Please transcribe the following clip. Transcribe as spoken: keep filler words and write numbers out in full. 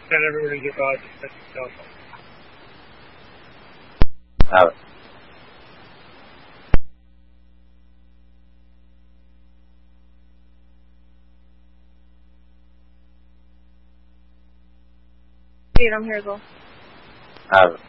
Not everybody's a god. That's yourself. Have it. Dude, I'm here as well. Have it.